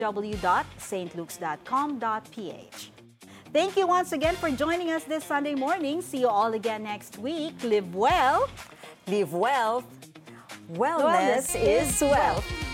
www.stlukes.com.ph. Thank you once again for joining us this Sunday morning. See you all again next week. Live well. Live wealth. Wellness is wealth.